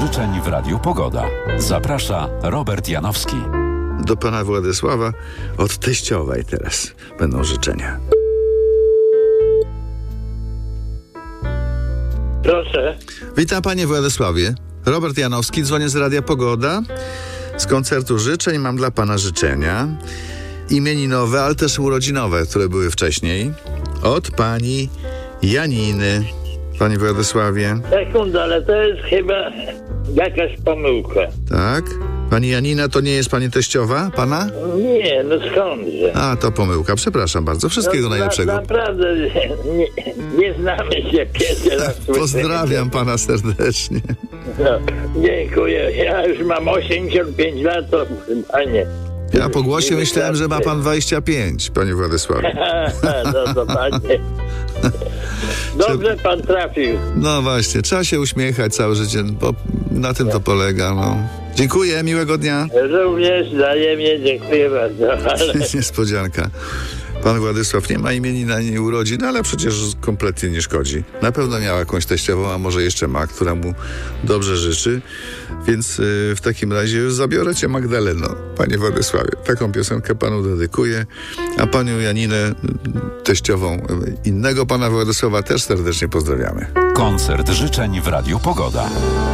życzeń w Radiu Pogoda. Zaprasza Robert Janowski. Do pana Władysława od teściowej teraz będą życzenia. Proszę. Witam panie Władysławie. Robert Janowski, dzwonię z Radia Pogoda. Z koncertu życzeń mam dla pana życzenia. Imieninowe, ale też urodzinowe, które były wcześniej. Od pani Janiny. Panie Władysławie. Sekunda, ale to jest chyba jakaś pomyłka. Tak? Pani Janina to nie jest pani teściowa? Pana? Nie, no skądże? A, to pomyłka. Przepraszam bardzo. Wszystkiego najlepszego. Naprawdę nie znamy się pierwszy raz. Pozdrawiam pana serdecznie. No, dziękuję. Ja już mam 85 lat, to chyba nie. Ja po głosie myślałem, że ma pan 25, panie Władysławie. No to panie. Dobrze pan trafił. No właśnie, trzeba się uśmiechać całe życie, bo na tym to polega, no. Dziękuję, miłego dnia. Również wzajemnie dziękuję bardzo. Ale... Niespodzianka. Pan Władysław nie ma imienin ani urodzin, ale przecież kompletnie nie szkodzi. Na pewno miał jakąś teściową, a może jeszcze ma, która mu dobrze życzy. Więc w takim razie już zabiorę cię, Magdaleno, panie Władysławie. Taką piosenkę panu dedykuję, a panią Janinę, teściową innego pana Władysława, też serdecznie pozdrawiamy. Koncert życzeń w Radiu Pogoda.